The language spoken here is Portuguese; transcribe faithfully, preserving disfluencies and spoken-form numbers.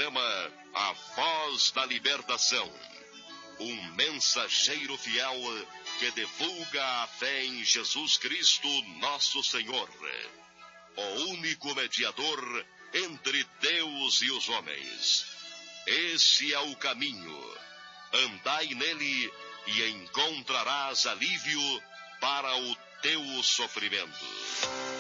programa A Voz da Libertação. Um mensageiro fiel que divulga a fé em Jesus Cristo, nosso Senhor, o único mediador entre Deus e os homens. Esse é o caminho. Andai nele e encontrarás alívio para o teu sofrimento.